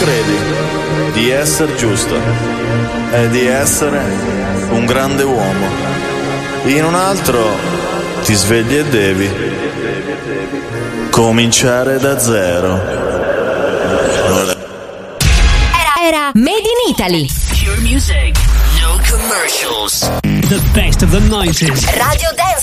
credi di essere giusto e di essere un grande uomo. In un altro ti svegli e devi cominciare da zero. Era Made in Italy. Pure music, no commercials. The best of the 90s. Radio Dance